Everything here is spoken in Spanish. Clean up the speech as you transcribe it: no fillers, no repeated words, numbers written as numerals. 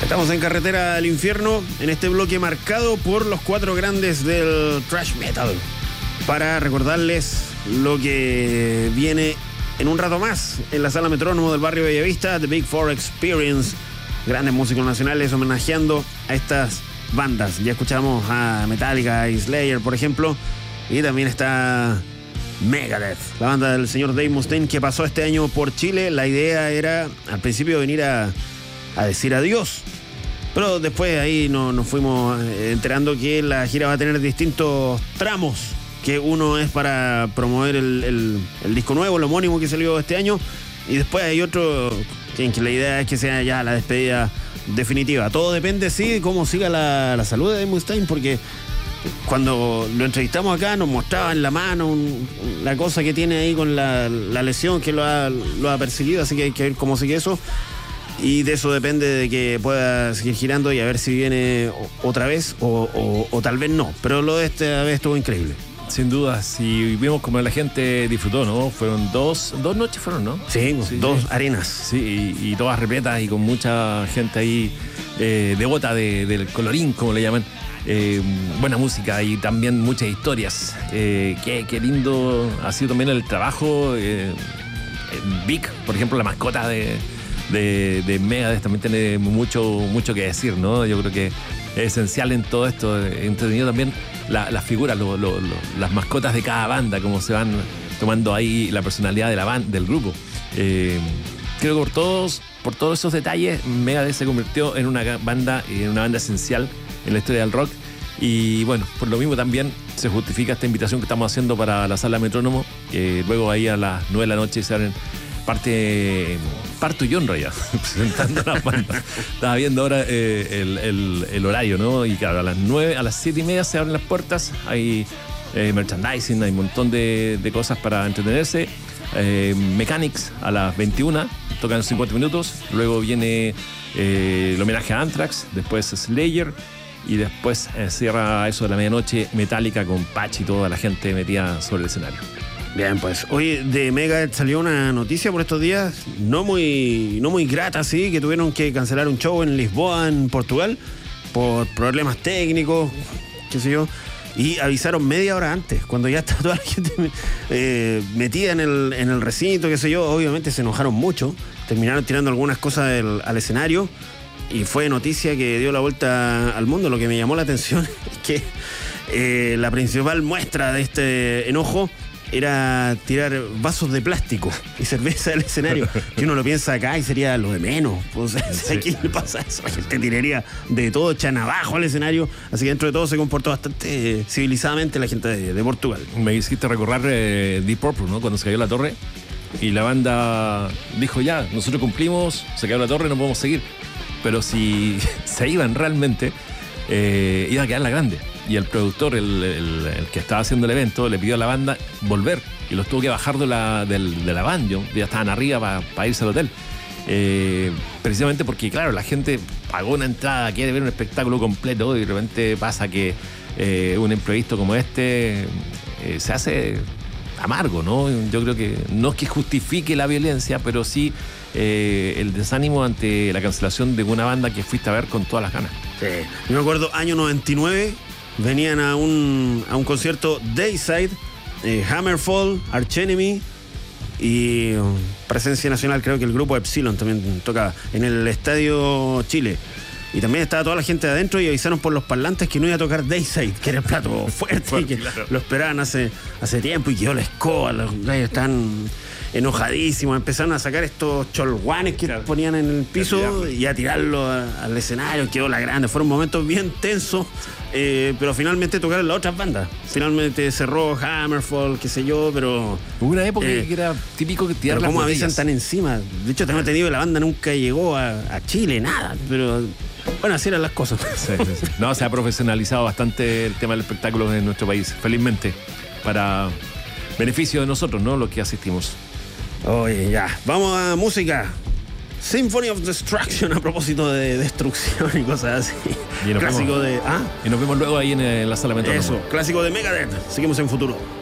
Estamos en Carretera al Infierno, en este bloque marcado por los 4 grandes del thrash metal, para recordarles lo que viene en un rato más en la Sala Metrónomo del barrio Bellavista, The Big Four Experience. Grandes músicos nacionales homenajeando a estas bandas. Ya escuchamos a Metallica y Slayer, por ejemplo, y también está Megadeth, la banda del señor Dave Mustaine, que pasó este año por Chile. La idea era al principio venir a decir adiós, pero después ahí nos fuimos enterando que la gira va a tener distintos tramos, que uno es para promover el disco nuevo, el homónimo que salió este año, y después hay otro que la idea es que sea ya la despedida definitiva. Todo depende, sí, de cómo siga la salud de Dave Mustaine, porque cuando lo entrevistamos acá nos mostraba en la mano la cosa que tiene ahí con la lesión que lo ha perseguido, así que hay que ver cómo sigue eso. Y de eso depende de que pueda seguir girando y a ver si viene otra vez o tal vez no. Pero lo de esta vez estuvo increíble. Sin duda, si vimos como la gente disfrutó, ¿no? Fueron dos noches, ¿no? Sí, dos arenas. Sí, y todas repletas y con mucha gente ahí devota del colorín, como le llaman. Buena música y también muchas historias. Qué lindo ha sido también el trabajo. Vic, por ejemplo, la mascota de Megadeth también tiene mucho que decir, ¿no? Yo creo que es esencial en todo esto. Entretenido también las figuras, las mascotas de cada banda, cómo se van tomando ahí la personalidad de la banda, del grupo. Creo que por todos esos detalles, Megadeth se convirtió en una banda esencial en la historia del rock. Y bueno, por lo mismo también se justifica esta invitación que estamos haciendo para la Sala Metrónomo, que luego ahí a las 9 de la noche se abren. Parto yo en realidad, presentando las bandas. Estaba viendo ahora el horario, ¿no? Y claro, a las 7:30 se abren las puertas. Hay merchandising, hay un montón de cosas para entretenerse. Mechanics a las 21, tocan 50 minutos. Luego viene el homenaje a Anthrax, después Slayer. Y después cierra eso de la medianoche Metallica con Patch y toda la gente metida sobre el escenario. Bien, pues hoy de Megadeth salió una noticia por estos días no muy grata, sí, que tuvieron que cancelar un show en Lisboa, en Portugal, por problemas técnicos, qué sé yo, y avisaron media hora antes, cuando ya está toda la gente metida en el recinto, qué sé yo. Obviamente se enojaron mucho, terminaron tirando algunas cosas al escenario, y fue noticia que dio la vuelta al mundo. Lo que me llamó la atención es que la principal muestra de este enojo era tirar vasos de plástico y cerveza del escenario, que uno lo piensa acá y sería lo de menos. O sea, ¿a quién le pasa eso? La gente tiraría de todo, echan abajo al escenario. Así que dentro de todo se comportó bastante civilizadamente la gente de Portugal. Me hiciste recordar Deep Purple, ¿no? Cuando se cayó la torre y la banda dijo ya, nosotros cumplimos, se cayó la torre, no podemos seguir. Pero si se iban realmente, iba a quedar la grande. Y el productor, el que estaba haciendo el evento, le pidió a la banda volver y los tuvo que bajar de la van. Ya estaban arriba para irse al hotel. Precisamente porque, claro, la gente pagó una entrada, quiere ver un espectáculo completo y de repente pasa que un imprevisto como este se hace amargo, ¿no? Yo creo que no es que justifique la violencia, pero sí el desánimo ante la cancelación de una banda que fuiste a ver con todas las ganas. Sí. Yo me acuerdo, año 99, venían a un concierto Dayside, Hammerfall, Arch Enemy y presencia nacional, creo que el grupo Epsilon también tocaba en el Estadio Chile. Y también estaba toda la gente de adentro y avisaron por los parlantes que no iba a tocar Dayside, que era el plato fuerte y que claro, lo esperaban hace tiempo, y quedó la escoba. Los gallos están enojadísimos, empezaron a sacar estos cholguanes que ponían en el piso y a tirarlo al escenario. Quedó la grande. Fueron momentos bien tensos, pero finalmente tocaron las otras bandas. Finalmente cerró Hammerfall, qué sé yo, pero hubo una época que era típico que tirar las botellas. ¿Cómo avisan tan encima? De hecho, tengo entendido que la banda nunca llegó a Chile, nada, pero bueno, así eran las cosas. Sí. No, se ha profesionalizado bastante el tema del espectáculo en nuestro país, felizmente, para beneficio de nosotros, ¿no? Los que asistimos. Oye, ya, vamos a música. Symphony of Destruction, a propósito de destrucción y cosas así. Y clásico y nos vemos luego ahí en la Sala Metrónomo. Eso, clásico de Megadeth. Seguimos en Futuro.